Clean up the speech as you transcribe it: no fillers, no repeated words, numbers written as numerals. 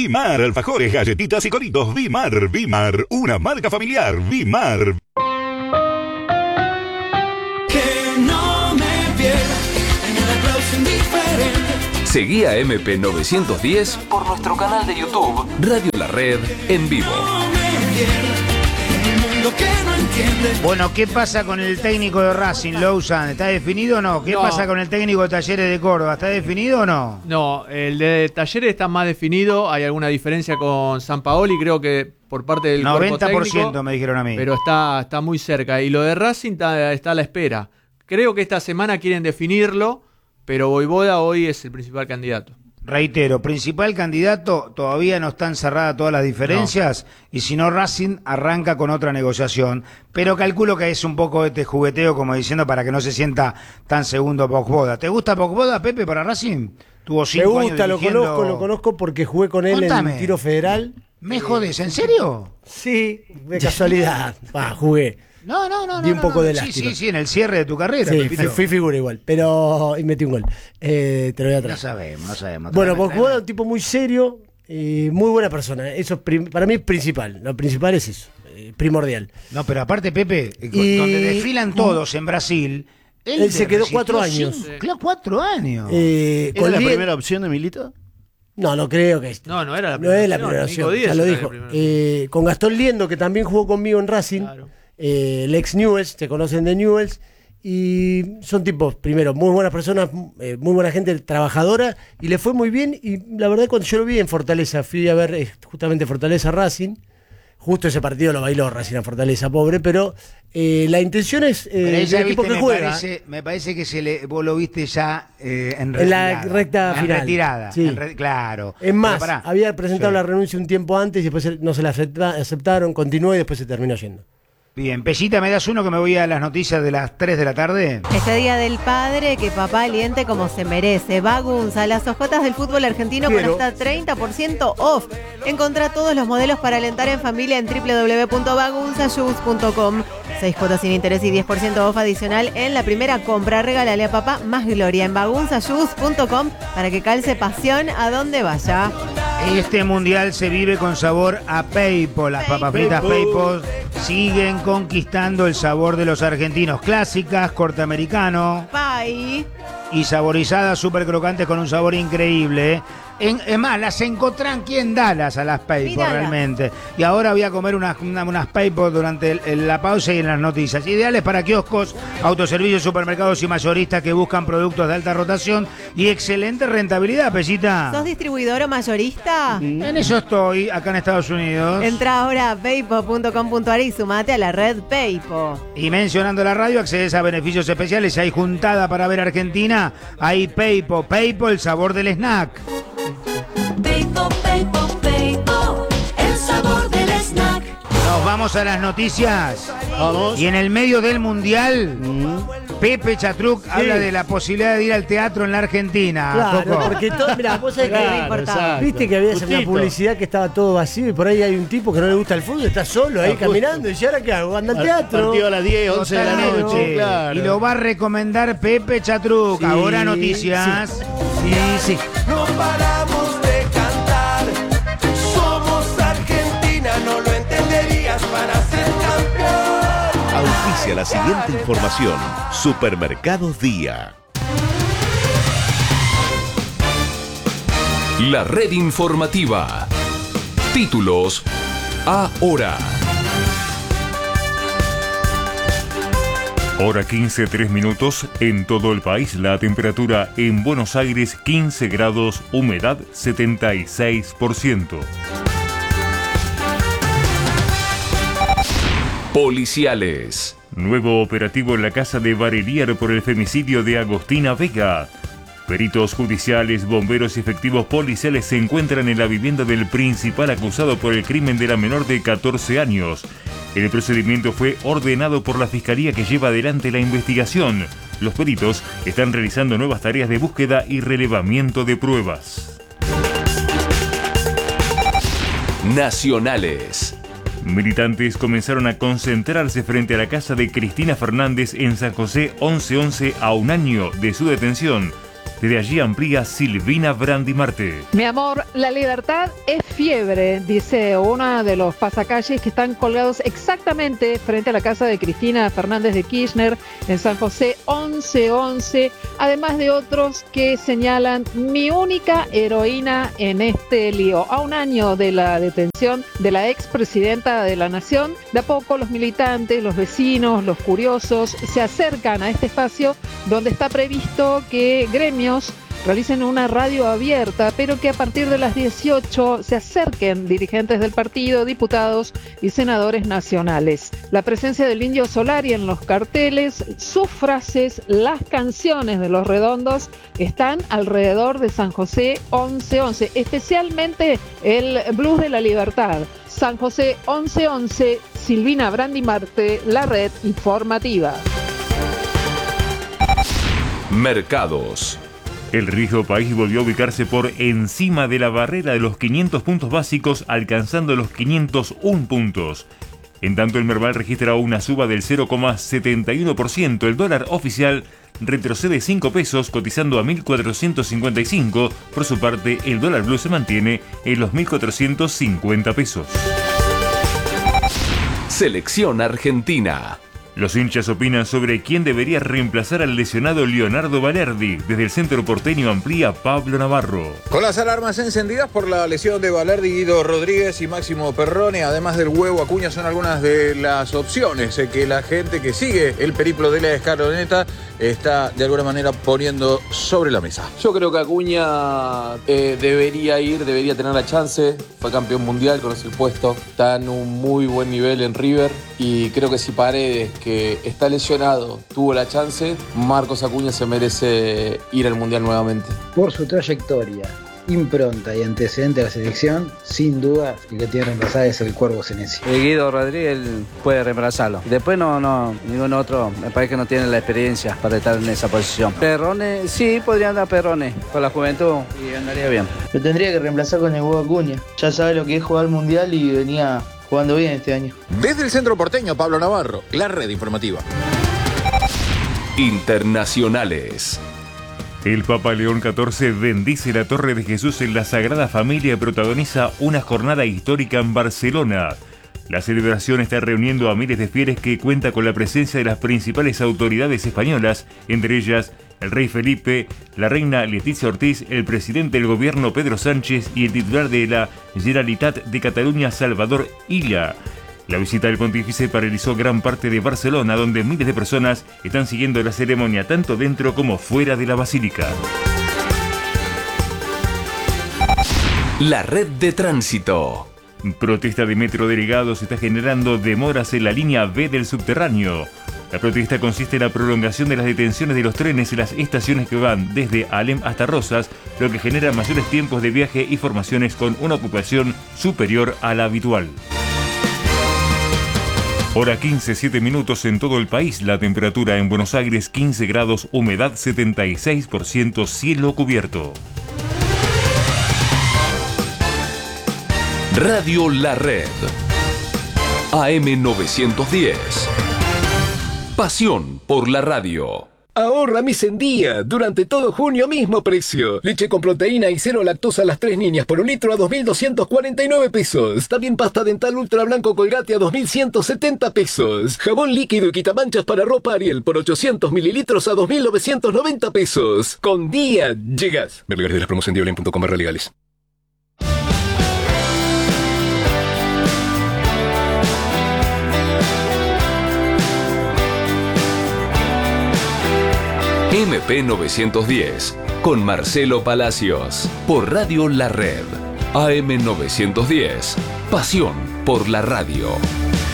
Bimar, alfajores, galletitas y coritos. Bimar, una marca familiar. Bimar. Que no me pierda en el aplauso indiferente. Seguí a MP910 por nuestro canal de YouTube, Radio La Red en vivo. No me pierda en un mundo que no entiende. Bueno, ¿qué pasa con el técnico de Racing, Lousan? ¿Está definido o no? ¿Qué pasa con el técnico de Talleres de Córdoba? ¿Está definido o no? No, el de Talleres está más definido. Hay alguna diferencia con Sampaoli, creo que por parte del 90% cuerpo técnico, me dijeron a mí. pero está muy cerca. Y lo de Racing está a la espera. Creo que esta semana quieren definirlo, pero Vojvoda hoy es el principal candidato. Reitero, principal candidato, todavía no están cerradas todas las diferencias, y si no, Racing arranca con otra negociación, pero calculo que es un poco este jugueteo, como diciendo, para que no se sienta tan segundo Vojvoda. ¿Te gusta Vojvoda, Pepe, para Racing? Tuvo 5 años Me gusta, dirigiendo... lo conozco porque jugué con él Contame. en tiro federal. ¿Me jodes? ¿En serio? Sí, de casualidad. Jugué. No. Di un poco de Sí, lástima. sí, en el cierre de tu carrera. Sí, Pepito. fui figura igual, pero y metí un gol. Te lo voy a No traer. sabemos. Bueno, Vojvoda es un tipo muy serio y muy buena persona. Eso para mí es principal. Lo principal es eso, primordial. No, pero aparte, Pepe, Y- donde desfilan todos en Brasil... Él se quedó resistió 4 años. Claro, 4 años. ¿Era Con la Lier- primera opción de Milito? No creo que No era la no primera es la opción, primera Nico opción, Díaz ya lo era la dijo. primera. Con Gastón Liendo, que también jugó conmigo en Racing, Claro. el ex Newell's, se conocen de Newell's, y son tipos, primero, muy buenas personas, muy buena gente, trabajadora, y le fue muy bien, y la verdad cuando yo lo vi en Fortaleza, fui a ver justamente Fortaleza Racing, justo ese partido lo bailó Racing a Fortaleza, pobre, pero la intención es Pero del ella, equipo viste, que juega. me parece que vos lo viste ya en la recta en final. retirada. Sí. Claro. Es más, Pero pará. había presentado Sí. la renuncia un tiempo antes y después no se la aceptaron, continuó y después se terminó yendo. Bien, Pellita, ¿me das uno que me voy a las noticias de las 3 de la tarde? Este día del padre, que papá aliente como se merece. Bagunza, las hojotas del fútbol argentino Quiero. con hasta 30% off. Encontrá todos los modelos para alentar en familia en www.bagunzashoes.com. 6 cuotas sin interés y 10% off adicional en la primera compra. Regálale a papá más gloria en bagunzashoes.com para que calce pasión a donde vaya. Este mundial se vive con sabor a Peipo. Las papas fritas Peipo siguen conquistando el sabor de los argentinos. Clásicas, corte americano Bye. y saborizadas, súper crocantes con un sabor increíble. Es más, las encontré aquí en Dallas a las Peipo Mírala. realmente. Y ahora voy a comer unas Peipo durante la pausa y en las noticias. Ideales para kioscos, autoservicios, supermercados y mayoristas que buscan productos de alta rotación y excelente rentabilidad, Pellita. ¿Sos distribuidor o mayorista? En eso estoy, acá en Estados Unidos. Entra ahora a paypo.com.ar y sumate a la red Paypo. Y mencionando la radio, accedes a beneficios especiales. Hay juntada para ver Argentina. Hay Peipo, el sabor del snack. Peipo, el sabor del snack. Nos vamos a las noticias. Vamos. Y en el medio del mundial, Pepe Chatruc habla de la posibilidad de ir al teatro en la Argentina. Claro, Coco. porque todo, mirá, vos sabés que Claro, exacto. viste que había una Justito. publicidad que estaba todo vacío y por ahí hay un tipo que no le gusta el fútbol, está solo ahí Justo. caminando y dice, ¿ahora qué hago? Anda al teatro. Partido a las 10, 11 de la Totalmente. noche, claro. Y lo va a recomendar Pepe Chatruc. Sí, Ahora noticias. Sí. No paramos de cantar. Somos Argentina, no lo entenderías para ser campeón. Auspicia la siguiente información. Supermercados Día. La red informativa. Títulos ahora. Hora 15, 3 minutos. En todo el país, la temperatura en Buenos Aires 15 grados, humedad 76%. Policiales. Nuevo operativo en la casa de Barelier por el femicidio de Agostina Vega. Peritos judiciales, bomberos y efectivos policiales se encuentran en la vivienda del principal acusado por el crimen de la menor de 14 años. El procedimiento fue ordenado por la Fiscalía que lleva adelante la investigación. Los peritos están realizando nuevas tareas de búsqueda y relevamiento de pruebas. Nacionales. Militantes comenzaron a concentrarse frente a la casa de Cristina Fernández en San José 1111 a un año de su detención. Desde allí amplía Silvina Brandimarte. Mi amor, la libertad es fiebre, dice uno de los pasacalles que están colgados exactamente frente a la casa de Cristina Fernández de Kirchner en San José 1111, además de otros que señalan mi única heroína en este lío. A un año de la detención de la expresidenta de la Nación, de a poco los militantes, los vecinos, los curiosos se acercan a este espacio donde está previsto que gremios realicen una radio abierta, pero que a partir de las 18 se acerquen dirigentes del partido, diputados y senadores nacionales. La presencia del Indio Solari en los carteles, sus frases, las canciones de Los Redondos están alrededor de San José 1111, especialmente el Blues de la Libertad. San José 1111, Silvina Brandimarte, la red informativa. Mercados. El riesgo país volvió a ubicarse por encima de la barrera de los 500 puntos básicos, alcanzando los 501 puntos. En tanto, el Merval registra una suba del 0,71%. El dólar oficial retrocede 5 pesos, cotizando a 1.455. Por su parte, el dólar blue se mantiene en los 1.450 pesos. Selección Argentina. Los hinchas opinan sobre quién debería reemplazar al lesionado Leonardo Balerdi. Desde el centro porteño amplía Pablo Navarro. Con las alarmas encendidas por la lesión de Balerdi, Guido Rodríguez y Máximo Perrone, además del Huevo Acuña, son algunas de las opciones que la gente que sigue el periplo de la escaloneta está de alguna manera poniendo sobre la mesa. Yo creo que Acuña debería tener la chance. Fue campeón mundial, conoce el puesto, está en un muy buen nivel en River y creo que si Paredes, que está lesionado, tuvo la chance, Marcos Acuña se merece ir al mundial nuevamente. Por su trayectoria, impronta y antecedente de la selección, sin duda el que tiene que reemplazar es el Cuervo Senesi. Guido Rodríguez puede reemplazarlo. Después no, ningún otro, me parece que no tiene la experiencia para estar en esa posición. Perrone, sí, podría andar Perrone con la juventud y andaría bien. Lo tendría que reemplazar con el Huevo Acuña. Ya sabe lo que es jugar al mundial y venía jugando bien este año. Desde el centro porteño, Pablo Navarro, la red informativa. Internacionales. El Papa León XIV bendice la Torre de Jesús en la Sagrada Familia y protagoniza una jornada histórica en Barcelona. La celebración está reuniendo a miles de fieles que cuenta con la presencia de las principales autoridades españolas, entre ellas el rey Felipe, la reina Leticia Ortiz, el presidente del gobierno Pedro Sánchez y el titular de la Generalitat de Cataluña, Salvador Illa. La visita del pontífice paralizó gran parte de Barcelona, donde miles de personas están siguiendo la ceremonia tanto dentro como fuera de la basílica. La red de tránsito. Protesta de metrodelegados está generando demoras en la línea B del subterráneo. La protesta consiste en la prolongación de las detenciones de los trenes en las estaciones que van desde Alem hasta Rosas, lo que genera mayores tiempos de viaje y formaciones con una ocupación superior a la habitual. Hora 15, 7 minutos en todo el país. La temperatura en Buenos Aires 15 grados, humedad 76%, cielo cubierto. Radio La Red. AM 910. Pasión por la radio. Ahorra mes en día. Durante todo junio, mismo precio. Leche con proteína y cero lactosa a las 3 niñas por un litro a 2.249 pesos. También pasta dental ultra blanco Colgate a 2.170 pesos. Jabón líquido y quitamanchas para ropa Ariel por 800 mililitros a 2.990 pesos. Con día llegas. Ver lugares de las promos en diolen.com/legales. MP 910, con Marcelo Palacios, por Radio La Red. AM 910, pasión por la radio.